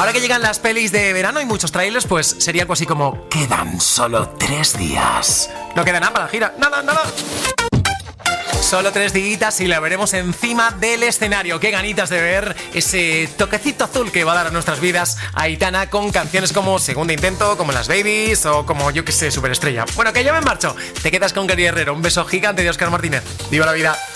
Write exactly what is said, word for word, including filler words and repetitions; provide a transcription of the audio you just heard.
Ahora que llegan las pelis de verano y muchos trailers, pues sería algo así como: quedan solo tres días. No queda nada para la gira, nada, nada. Solo tres días y la veremos encima del escenario. Qué ganitas de ver ese toquecito azul que va a dar a nuestras vidas Aitana con canciones como Segundo Intento, como Las Babies o como, yo que sé, Superestrella. Bueno, que yo me marcho. Te quedas con Gary Herrero. Un beso gigante de Óscar Martínez. ¡Viva la vida!